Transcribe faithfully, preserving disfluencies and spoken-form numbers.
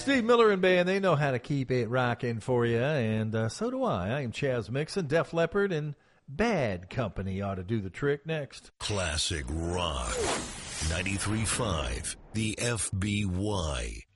Steve Miller and Band, they know how to keep it rocking for you, and uh, so do I. I am Chaz Mixon, Def Leppard, and Bad Company ought to do the trick next. Classic Rock. ninety-three point five, the F B Y.